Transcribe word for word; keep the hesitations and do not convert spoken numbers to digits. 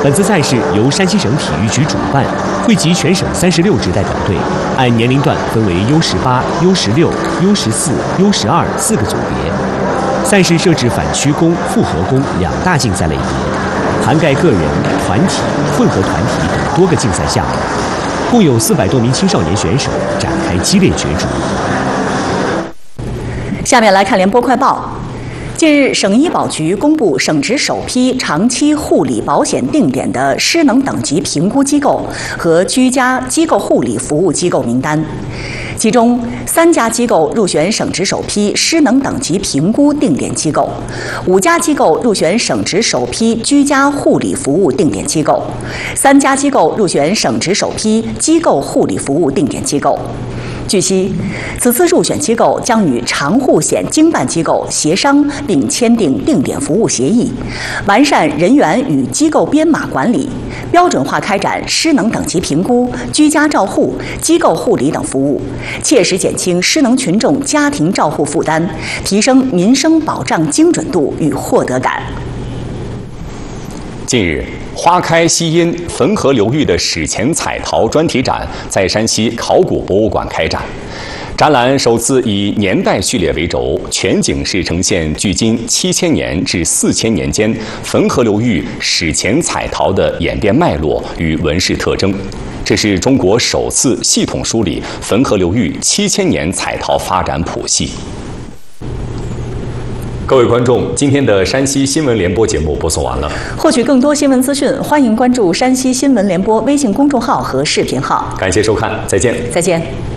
本次赛事由山西省体育局主办，汇集全省三十六支代表队，按年龄段分为 U 十八、U 十六、U 十四、U 十二四个组别。赛事设置反曲弓、复合弓两大竞赛类别，涵盖个人、团体、混合团体等多个竞赛项目，共有四百多名青少年选手展开激烈角逐。 下面来看联播快报。近日，省医保局公布省直首批长期护理保险定点的失能等级评估机构和居家机构护理服务机构名单，其中三家机构入选省直首批失能等级评估定点机构，五家机构入选省直首批居家护理服务定点机构，三家机构入选省直首批机构护理服务定点机构。据悉，此次入选机构将与长护险经办机构协商并签订定点服务协议，完善人员与机构编码管理，标准化开展失能等级评估、居家照护、机构护理等服务，切实减轻失能群众家庭照护负担，提升民生保障精准度与获得感。 近日，花开西阴汾河流域的史前彩陶专题展在山西考古博物馆开展。展览首次以年代序列为轴，全景式呈现距今七千年至四千年间汾河流域史前彩陶的演变脉络与纹饰特征。这是中国首次系统梳理汾河流域七千年彩陶发展谱系。各位观众，今天的山西新闻联播节目播送完了。 获取更多新闻资讯，欢迎关注山西新闻联播微信公众号和视频号。 感谢收看，再见。 再见。